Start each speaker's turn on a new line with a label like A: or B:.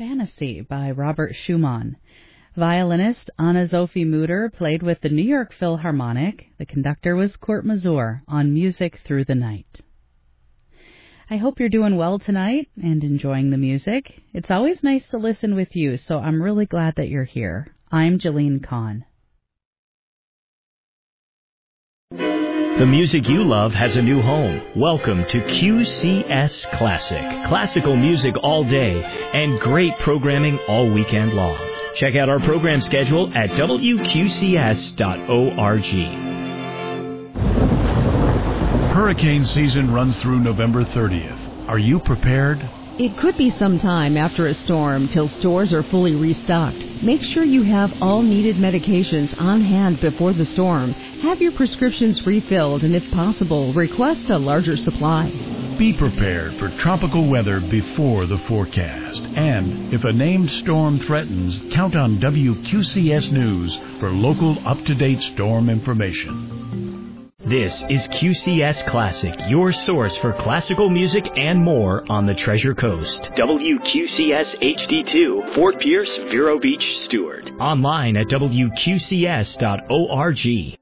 A: Fantasy by Robert Schumann. Violinist Anna-Sophie Mutter played with the New York Philharmonic. The conductor was Kurt Masur on Music Through the Night. I hope you're doing well tonight and enjoying the music. It's always nice to listen with you, so I'm really glad that you're here. I'm Jalene Kahn.
B: The music you love has a new home. Welcome to QCS Classic. Classical music all day and great programming all weekend long. Check out our program schedule at wqcs.org.
C: Hurricane season runs through November 30th. Are you prepared?
D: It could be some time after a storm till stores are fully restocked. Make sure you have all needed medications on hand before the storm. Have your prescriptions refilled and, if possible, request a larger supply.
C: Be prepared for tropical weather before the forecast. And if a named storm threatens, count on WQCS News for local up-to-date storm information.
B: This is QCS Classic, your source for classical music and more on the Treasure Coast. WQCS HD2, Fort Pierce, Vero Beach, Stewart. Online at WQCS.org.